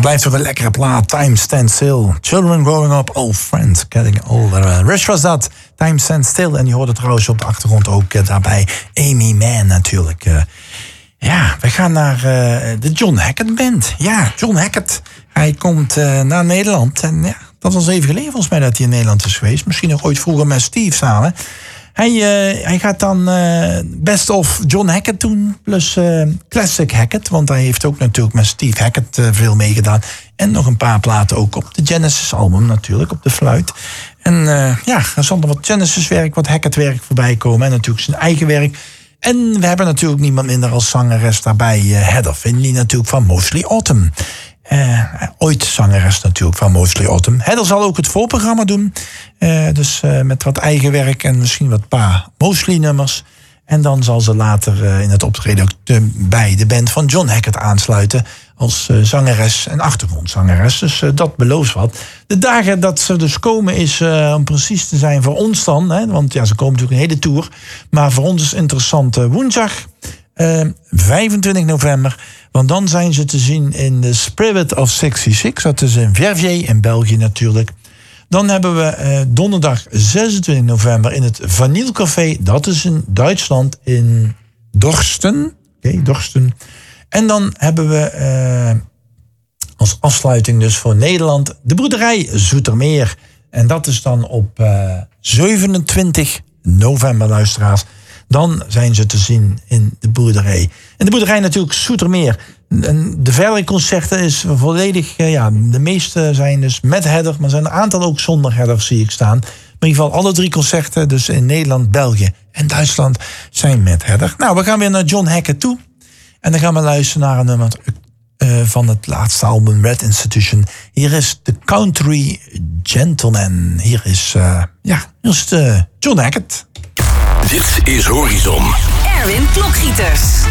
blijft toch een lekkere plaat. Time Stands Still. Children Growing Up, Old Friends Getting Older. Rush was dat. Time Stands Still. En je hoorde trouwens op de achtergrond ook daarbij Amy Mann natuurlijk. Ja, we gaan naar de John Hackett Band. Ja, John Hackett. Hij komt naar Nederland. En ja, dat was even geleden volgens mij dat hij in Nederland is geweest. Misschien nog ooit vroeger met Steve samen. Hij gaat dan Best of John Hackett doen. Plus Classic Hackett. Want hij heeft ook natuurlijk met Steve Hackett veel meegedaan. En nog een paar platen ook op de Genesis album natuurlijk. Op de fluit. En ja, er zal nog wat Genesis werk, wat Hackett werk voorbij komen. En natuurlijk zijn eigen werk. En we hebben natuurlijk niemand minder als zangeres daarbij. Heather Findlay natuurlijk van Mostly Autumn. Ooit zangeres natuurlijk van Mostly Autumn. Heather zal ook het voorprogramma doen. Dus met wat eigen werk en misschien wat paar Mostly nummers. En dan zal ze later in het optreden ook bij de band van John Hackett aansluiten. Als zangeres en achtergrondzangeres. Dus dat belooft wat. De dagen dat ze dus komen is, om precies te zijn voor ons dan. Hè, want ja, ze komen natuurlijk een hele tour. Maar voor ons is interessant woensdag 25 november. Want dan zijn ze te zien in The Spirit of 66. Dat is in Verviers in België natuurlijk. Dan hebben we donderdag 26 november in het Vanille-café. Dat is in Duitsland in Dorsten. Oké, Dorsten. En dan hebben we als afsluiting dus voor Nederland de Broederij Zoetermeer. En dat is dan op 27 november, luisteraars. Dan zijn ze te zien in de Boerderij. En de Boerderij natuurlijk Zoetermeer. En de verdere concerten is volledig... de meeste zijn dus met Heather. Maar er zijn een aantal ook zonder Heather, zie ik staan. Maar in ieder geval alle 3 concerten, dus in Nederland, België en Duitsland, zijn met Heather. Nou, we gaan weer naar John Hackett toe. En dan gaan we luisteren naar een nummer van het laatste album, Red Institution. Hier is The Country Gentleman. Hier is John Hackett. Dit is Horizon. Erwin Klokgieters.